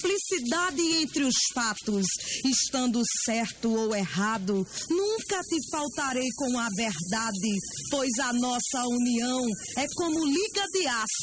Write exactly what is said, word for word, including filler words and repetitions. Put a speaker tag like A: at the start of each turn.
A: simplicidade entre os fatos, estando certo ou errado, nunca te faltarei com a verdade, pois a nossa união é como liga de aço.